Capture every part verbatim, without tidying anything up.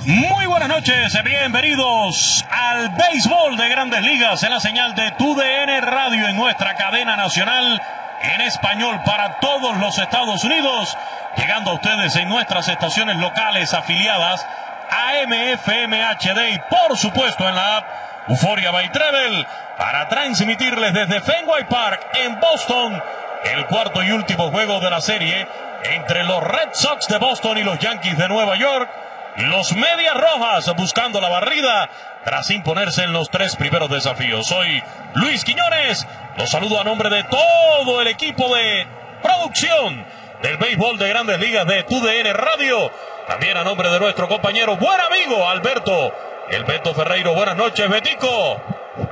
Muy buenas noches, bienvenidos al béisbol de Grandes Ligas en la señal de T U D N Radio en nuestra cadena nacional en español para todos los Estados Unidos, llegando a ustedes en nuestras estaciones locales afiliadas a M F M H D y por supuesto en la app Euphoria by Treble para transmitirles desde Fenway Park en Boston el cuarto y último juego de la serie entre los Red Sox de Boston y los Yankees de Nueva York. Los Medias Rojas buscando la barrida tras imponerse en los tres primeros desafíos. Soy Luis Quiñones, los saludo a nombre de todo el equipo de producción del béisbol de Grandes Ligas de T U D N Radio. También a nombre de nuestro compañero, buen amigo Alberto, el Beto Ferreiro. Buenas noches, Betico.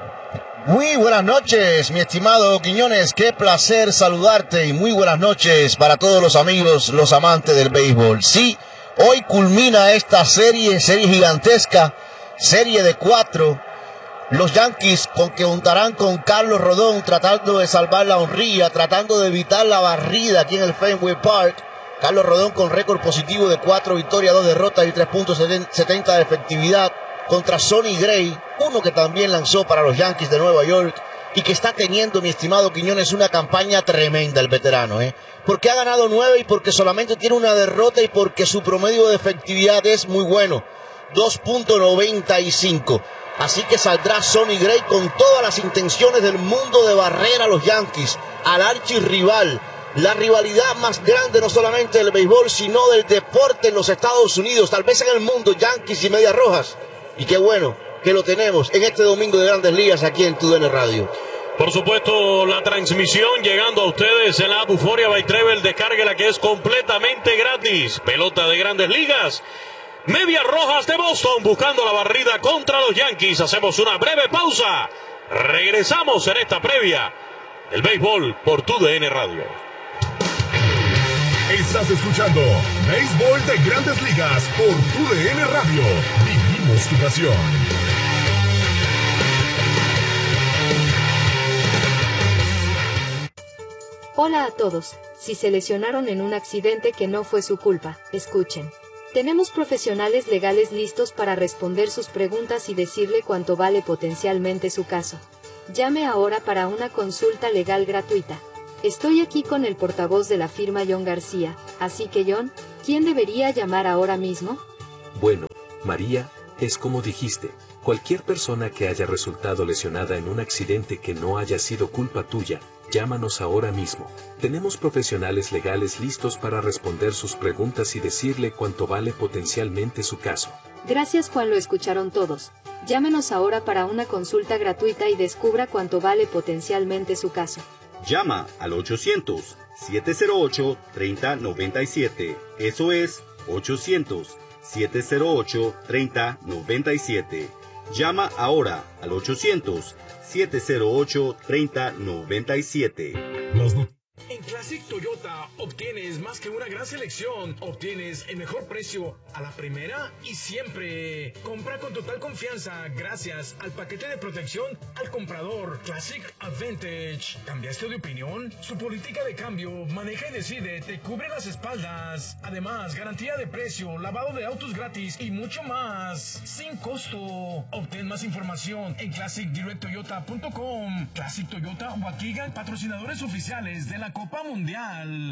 Muy buenas noches, mi estimado Quiñones, qué placer saludarte y muy buenas noches para todos los amigos, los amantes del béisbol. Sí, hoy culmina esta serie, serie gigantesca, serie de cuatro. Los Yankees con que juntarán con Carlos Rodón tratando de salvar la honrilla, tratando de evitar la barrida aquí en el Fenway Park. Carlos Rodón con récord positivo de cuatro victorias, dos derrotas y tres punto setenta de efectividad contra Sonny Gray, uno que también lanzó para los Yankees de Nueva York y que está teniendo, mi estimado Quiñones, una campaña tremenda el veterano, ¿eh? Porque ha ganado nueve y porque solamente tiene una derrota y porque su promedio de efectividad es muy bueno, dos punto noventa y cinco. Así que saldrá Sonny Gray con todas las intenciones del mundo de barrer a los Yankees, al archirrival, la rivalidad más grande no solamente del béisbol, sino del deporte en los Estados Unidos, tal vez en el mundo, Yankees y Medias Rojas. Y qué bueno que lo tenemos en este domingo de Grandes Ligas aquí en T U D N Radio. Por supuesto, la transmisión llegando a ustedes en la app Euphoria by Treble. Descárguela, que es completamente gratis. Pelota de Grandes Ligas. Medias Rojas de Boston buscando la barrida contra los Yankees. Hacemos una breve pausa. Regresamos en esta previa del béisbol por T U D N Radio. Estás escuchando Béisbol de Grandes Ligas por T U D N Radio. Vivimos tu pasión. Hola a todos. Si se lesionaron en un accidente que no fue su culpa, escuchen. Tenemos profesionales legales listos para responder sus preguntas y decirle cuánto vale potencialmente su caso. Llame ahora para una consulta legal gratuita. Estoy aquí con el portavoz de la firma John García, así que John, ¿quién debería llamar ahora mismo? Bueno, María, es como dijiste, cualquier persona que haya resultado lesionada en un accidente que no haya sido culpa tuya, llámanos ahora mismo. Tenemos profesionales legales listos para responder sus preguntas y decirle cuánto vale potencialmente su caso. Gracias, Juan, lo escucharon todos. Llámenos ahora para una consulta gratuita y descubra cuánto vale potencialmente su caso. Llama al ochocientos, siete cero ocho, tres cero nueve siete. Eso es ochocientos, siete cero ocho, tres cero nueve siete. Llama ahora al ochocientos, siete cero ocho, tres cero nueve siete. Los no- En Classic Toyota obtienes más que una gran selección, obtienes el mejor precio a la primera y siempre. Compra con total confianza gracias al paquete de protección al comprador Classic Advantage. ¿Cambiaste de opinión? Su política de cambio, maneja y decide, te cubre las espaldas. Además, garantía de precio, lavado de autos gratis y mucho más, sin costo. Obtén más información en classic direct toyota punto com. Classic Toyota Waukegan, patrocinadores oficiales de la Copa Mundial.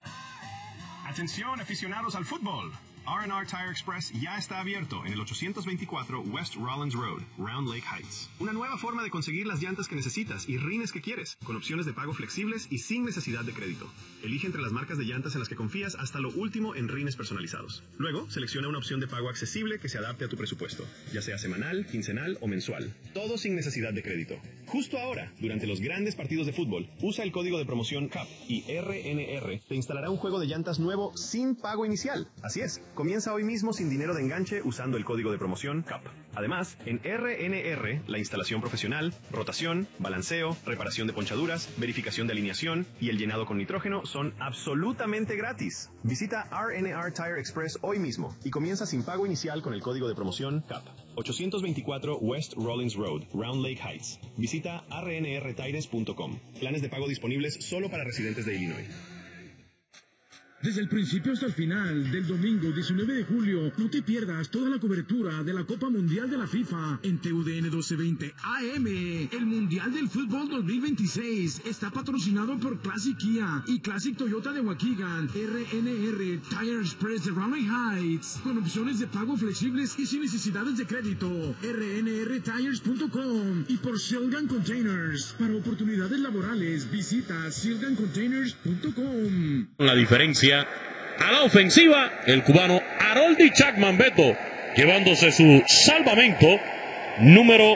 Atención, aficionados al fútbol. R and R Tire Express ya está abierto en el ochocientos veinticuatro West Rollins Road, Round Lake Heights. Una nueva forma de conseguir las llantas que necesitas y rines que quieres, con opciones de pago flexibles y sin necesidad de crédito. Elige entre las marcas de llantas en las que confías hasta lo último en rines personalizados. Luego, selecciona una opción de pago accesible que se adapte a tu presupuesto, ya sea semanal, quincenal o mensual. Todo sin necesidad de crédito. Justo ahora, durante los grandes partidos de fútbol, usa el código de promoción C A P y R N R te instalará un juego de llantas nuevo sin pago inicial. Así es. Comienza hoy mismo sin dinero de enganche usando el código de promoción C A P. Además, en R N R, la instalación profesional, rotación, balanceo, reparación de ponchaduras, verificación de alineación y el llenado con nitrógeno son absolutamente gratis. Visita R N R Tire Express hoy mismo y comienza sin pago inicial con el código de promoción C A P. ochocientos veinticuatro West Rollins Road, Round Lake Heights. Visita r n r tires punto com. Planes de pago disponibles solo para residentes de Illinois. Desde el principio hasta el final del domingo diecinueve de julio, no te pierdas toda la cobertura de la Copa Mundial de la FIFA en T U D N doce veinte A M. El Mundial del Fútbol dos mil veintiséis está patrocinado por Classic Kia y Classic Toyota de Waukegan, R N R Tire Express de Raleigh Heights, con opciones de pago flexibles y sin necesidades de crédito, R N R tires punto com, y por Silgan Containers. Para oportunidades laborales, visita silgan containers punto com. La diferencia a la ofensiva, el cubano Haroldie Chapman, Beto, llevándose su salvamento número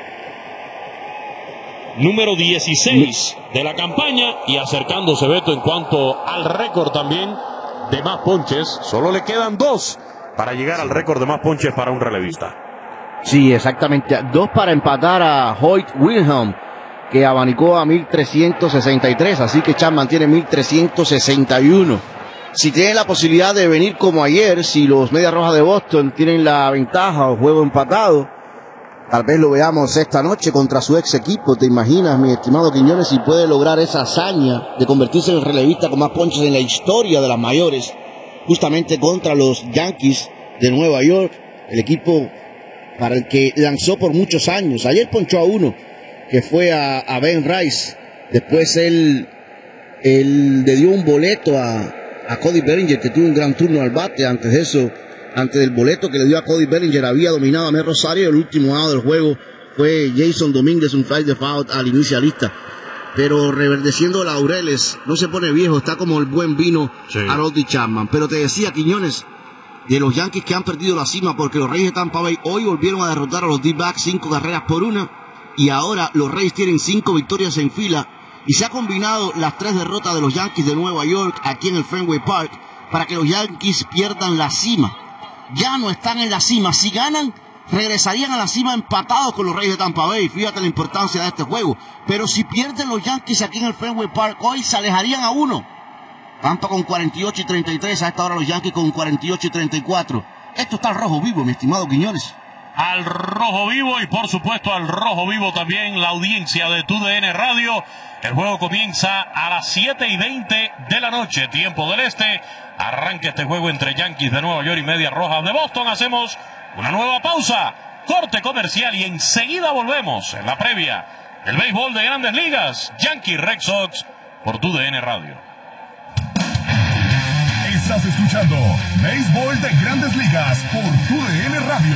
número dieciséis de la campaña y acercándose, Beto, en cuanto al récord también de más ponches. Solo le quedan dos para llegar al récord de más ponches para un relevista. Sí, exactamente. Dos para empatar a Hoyt Wilhelm, que abanicó a mil trescientos sesenta y tres, así que Chapman tiene mil trescientos sesenta y uno. Si tienen la posibilidad de venir como ayer, si los Medias Rojas de Boston tienen la ventaja o juego empatado, tal vez lo veamos esta noche contra su ex equipo. ¿Te imaginas, mi estimado Quiñones, si puede lograr esa hazaña de convertirse en el relevista con más ponches en la historia de las mayores, justamente contra los Yankees de Nueva York, el equipo para el que lanzó por muchos años? Ayer ponchó a uno, que fue a, a Ben Rice. Después él, él le dio un boleto a a Cody Bellinger, que tuvo un gran turno al bate. Antes de eso, antes del boleto que le dio a Cody Bellinger, había dominado a Mel Rosario. El último out del juego fue Jason Domínguez, un fly de foul al inicialista. Pero reverdeciendo laureles, no se pone viejo, está como el buen vino, sí, Haroldie Chapman. Pero te decía, Quiñones, de los Yankees que han perdido la cima, porque los Reyes de Tampa Bay hoy volvieron a derrotar a los D-backs cinco carreras por una, y ahora los Reyes tienen cinco victorias en fila. Y se ha combinado las tres derrotas de los Yankees de Nueva York aquí en el Fenway Park para que los Yankees pierdan la cima. Ya no están en la cima. Si ganan, regresarían a la cima empatados con los Reyes de Tampa Bay. Fíjate la importancia de este juego. Pero si pierden los Yankees aquí en el Fenway Park hoy, se alejarían a uno. Tampa con cuarenta y ocho y treinta y tres. A esta hora los Yankees con cuarenta y ocho y treinta y cuatro. Esto está al rojo vivo, mi estimado Quiñones. Al rojo vivo y por supuesto al rojo vivo también la audiencia de T U D N Radio. El juego comienza a las siete y veinte de la noche, tiempo del este. Arranca este juego entre Yankees de Nueva York y Medias Rojas de Boston. Hacemos una nueva pausa, corte comercial y enseguida volvemos en la previa del béisbol de Grandes Ligas. Yankees Red Sox por T U D N Radio. Estás escuchando Béisbol de Grandes Ligas por T U D N Radio.